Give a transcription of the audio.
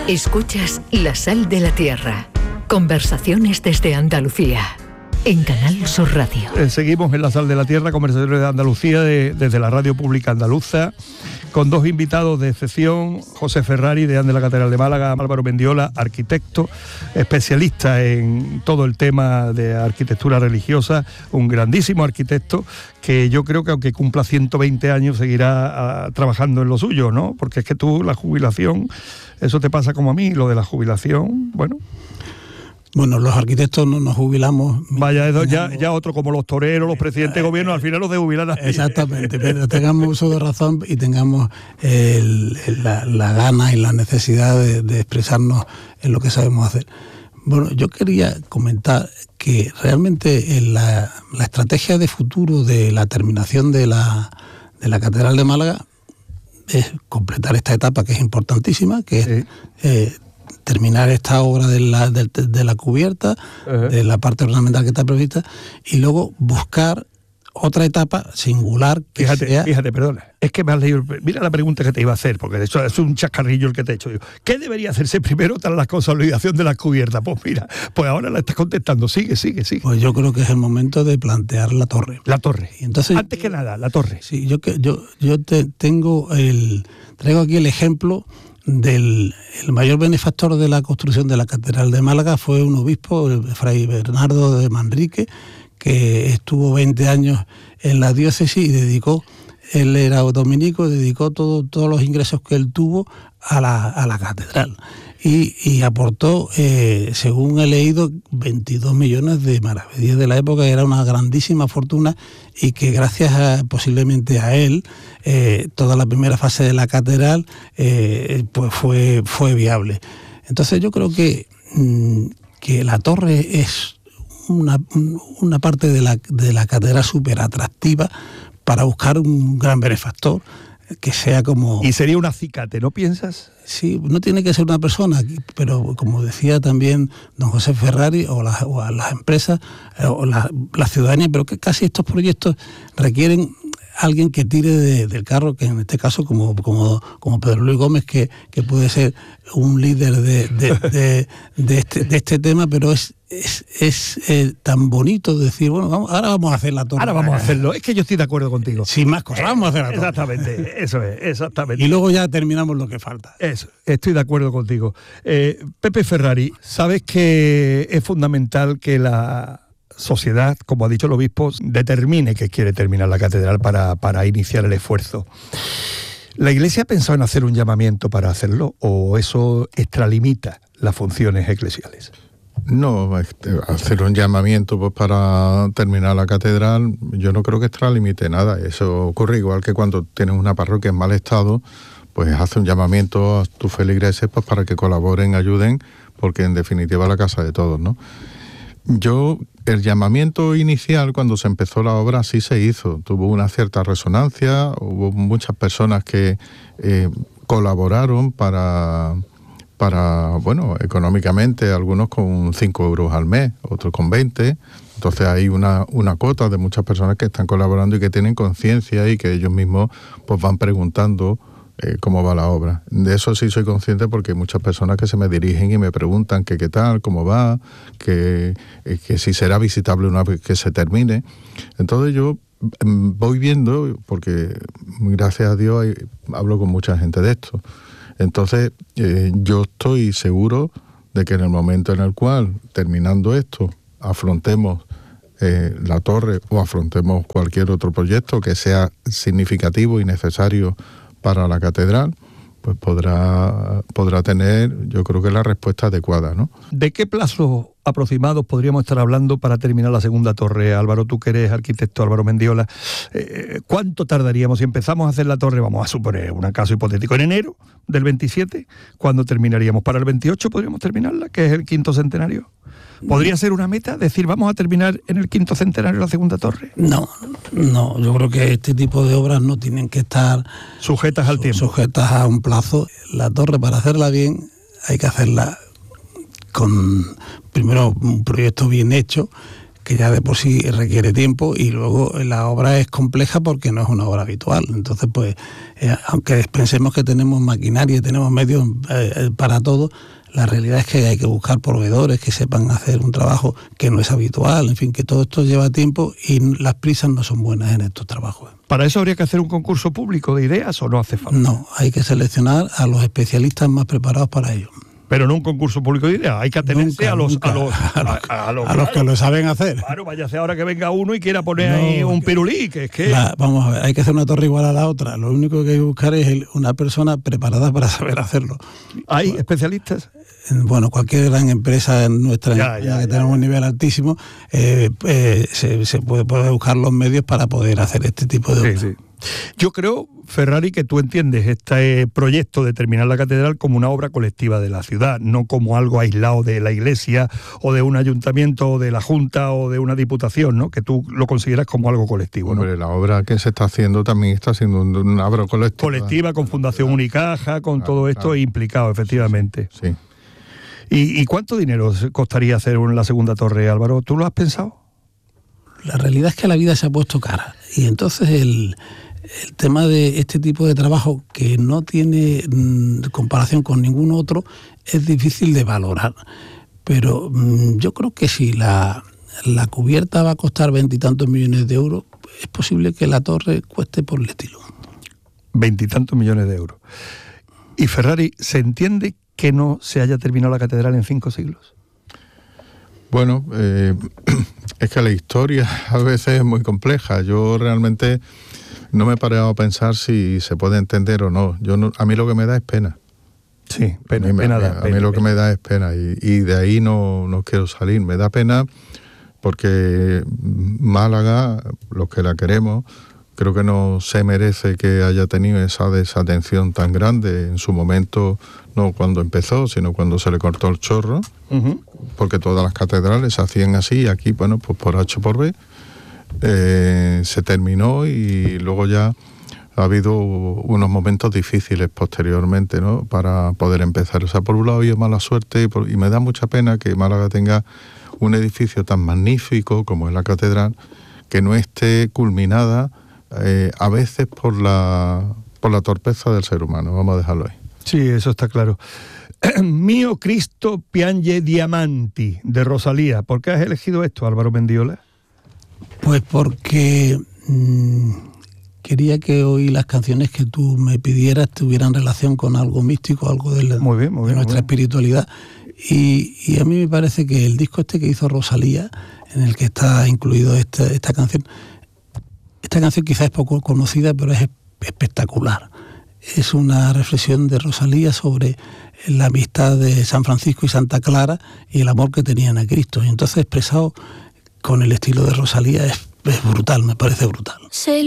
Escuchas La Sal de la Tierra. Conversaciones desde Andalucía. En Canal Sur Radio. Seguimos en La Sal de la Tierra, conversaciones de Andalucía desde la Radio Pública Andaluza, con dos invitados de excepción: José Ferrari, deán de la Catedral de Málaga; Álvaro Mendiola, arquitecto, especialista en todo el tema de arquitectura religiosa, un grandísimo arquitecto que yo creo que aunque cumpla 120 años seguirá trabajando en lo suyo, ¿no? Porque es que tú, la jubilación, eso te pasa como a mí, lo de la jubilación, bueno... Bueno, los arquitectos no nos jubilamos. Vaya, ya otro como los toreros, los presidentes de gobierno, al final los de jubilar así. Exactamente, pero tengamos uso de razón y tengamos la gana y la necesidad de expresarnos en lo que sabemos hacer. Bueno, yo quería comentar que realmente la estrategia de futuro de la terminación de la Catedral de Málaga es completar esta etapa que es importantísima, que es... terminar esta obra de la cubierta, de la parte ornamental que está prevista, y luego buscar otra etapa singular que Fíjate, perdona, es que me has leído... Mira la pregunta que te iba a hacer, porque de hecho es un chascarrillo el que te he hecho yo. ¿Qué debería hacerse primero tras la consolidación de las cubiertas? Pues mira, pues ahora la estás contestando, sigue. Pues yo creo que es el momento de plantear la torre. La torre. Y entonces, antes que nada, la torre. Sí, traigo aquí el ejemplo el mayor benefactor de la construcción de la Catedral de Málaga fue un obispo, el fray Bernardo de Manrique, que estuvo 20 años en la diócesis y él era dominico, dedicó todos los ingresos que él tuvo a la catedral y aportó, según he leído, 22 millones de maravedíes de la época. Era una grandísima fortuna y que gracias posiblemente a él toda la primera fase de la catedral pues fue viable. Entonces yo creo que la torre es una parte de la catedral súper atractiva para buscar un gran benefactor que sea como... Y sería un acicate, ¿no piensas? Sí, no tiene que ser una persona, pero como decía también don José Ferrari, o las empresas, o la ciudadanía, pero que casi estos proyectos requieren alguien que tire del carro, que en este caso como Pedro Luis Gómez, que puede ser un líder de este tema, pero es tan bonito decir, bueno, ahora vamos a hacer la torre. Ahora vamos a hacerlo. Es que yo estoy de acuerdo contigo. Sin más cosas, vamos a hacer la torre. Exactamente, eso es, exactamente. Y luego ya terminamos lo que falta. Eso, estoy de acuerdo contigo. Pepe Ferrari, sabes que es fundamental que la sociedad, como ha dicho el obispo, determine que quiere terminar la catedral para iniciar el esfuerzo. ¿La Iglesia ha pensado en hacer un llamamiento para hacerlo o eso extralimita las funciones eclesiales? No, hacer un llamamiento pues para terminar la catedral, yo no creo que extralimite nada. Eso ocurre igual que cuando tienes una parroquia en mal estado, pues hace un llamamiento a tus feligreses pues para que colaboren, ayuden, porque en definitiva es la casa de todos, ¿no? El llamamiento inicial, cuando se empezó la obra, sí se hizo. Tuvo una cierta resonancia, hubo muchas personas que colaboraron para, bueno, económicamente, algunos con 5 euros al mes, otros con 20. Entonces hay una cuota de muchas personas que están colaborando y que tienen conciencia y que ellos mismos pues van preguntando cómo va la obra. De eso sí soy consciente porque hay muchas personas que se me dirigen y me preguntan que qué tal, cómo va, que si será visitable una vez que se termine. Entonces yo voy viendo, porque gracias a Dios hablo con mucha gente de esto. Entonces yo estoy seguro de que en el momento en el cual, terminando esto, afrontemos la torre o afrontemos cualquier otro proyecto que sea significativo y necesario para la catedral, pues podrá tener, yo creo que la respuesta adecuada, ¿no? ¿De qué plazos aproximados podríamos estar hablando para terminar la segunda torre? Álvaro, tú que eres arquitecto, Álvaro Mendiola, ¿cuánto tardaríamos si empezamos a hacer la torre? Vamos a suponer un caso hipotético, en enero del 27, ¿cuándo terminaríamos? ¿Para el 28 podríamos terminarla, que es el 5º centenario? ¿Podría ser una meta? Decir, vamos a terminar en el 5º centenario la segunda torre. No, yo creo que este tipo de obras no tienen que estar sujetas al tiempo. Sujetas a un plazo. La torre, para hacerla bien, hay que hacerla con, primero, un proyecto bien hecho, que ya de por sí requiere tiempo, y luego la obra es compleja porque no es una obra habitual. Entonces, pues, aunque pensemos que tenemos maquinaria y tenemos medios para todo, la realidad es que hay que buscar proveedores que sepan hacer un trabajo que no es habitual, en fin, que todo esto lleva tiempo y las prisas no son buenas en estos trabajos. ¿Para eso habría que hacer un concurso público de ideas o no hace falta? No, hay que seleccionar a los especialistas más preparados para ello. Pero no un concurso público de ideas, hay que atenerse a los que lo saben hacer. Claro, váyase ahora que venga uno y quiera poner ahí un pirulí, que es que... Vamos a ver, hay que hacer una torre igual a la otra. Lo único que hay que buscar es una persona preparada para saber hacerlo. ¿Hay especialistas? Bueno, cualquier gran empresa nuestra, que tenemos un nivel altísimo, se puede buscar los medios para poder hacer este tipo de obras. Sí. Yo creo, Ferrari, que tú entiendes este proyecto de terminar la catedral como una obra colectiva de la ciudad, no como algo aislado de la iglesia o de un ayuntamiento o de la Junta o de una diputación, ¿no? Que tú lo consideras como algo colectivo, ¿no? Hombre, la obra que se está haciendo también está siendo una obra colectiva. Colectiva, con Fundación Unicaja, con todo esto implicado, efectivamente. Sí. ¿Y cuánto dinero costaría hacer la segunda torre, Álvaro? ¿Tú lo has pensado? La realidad es que la vida se ha puesto cara, y entonces el tema de este tipo de trabajo, que no tiene comparación con ningún otro, es difícil de valorar. Pero yo creo que si la cubierta va a costar 20 y tantos millones de euros, es posible que la torre cueste por el estilo. 20 y tantos millones de euros. Y Ferrari, ¿se entiende que no se haya terminado la catedral en 5 siglos? Bueno, es que la historia a veces es muy compleja. Yo realmente no me he parado a pensar si se puede entender o no. A mí lo que me da es pena. Sí, pena. A mí lo que me da es pena, y de ahí no quiero salir. Me da pena porque Málaga, los que la queremos, creo que no se merece que haya tenido esa desatención tan grande en su momento, no cuando empezó, sino cuando se le cortó el chorro, porque todas las catedrales se hacían así, y aquí, bueno, pues por H por B, se terminó, y luego ya ha habido unos momentos difíciles posteriormente, ¿no?, para poder empezar. O sea, por un lado había mala suerte, y me da mucha pena que Málaga tenga un edificio tan magnífico como es la catedral, que no esté culminada, a veces por la torpeza del ser humano. Vamos a dejarlo ahí. Sí, eso está claro. Mio Cristo piange diamanti, de Rosalía. ¿Por qué has elegido esto, Álvaro Mendiola? Pues porque quería que hoy las canciones que tú me pidieras tuvieran relación con algo místico, algo de nuestra espiritualidad. Y a mí me parece que el disco que hizo Rosalía, en el que está incluido esta canción quizás es poco conocida, pero es espectacular. Es una reflexión de Rosalía sobre la amistad de San Francisco y Santa Clara y el amor que tenían a Cristo. Y entonces, expresado con el estilo de Rosalía, es brutal, me parece brutal.